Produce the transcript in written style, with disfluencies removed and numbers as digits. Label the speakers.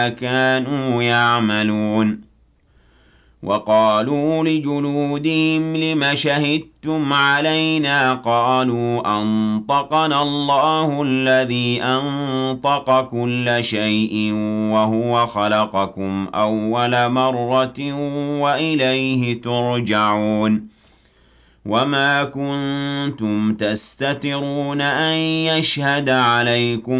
Speaker 1: كانوا يعملون وقالوا لجلودهم لم شهدتم علينا قالوا أنطقنا الله الذي أنطق كل شيء وهو خلقكم أول مرة وإليه ترجعون وما كنتم تستترون أن يشهد عليكم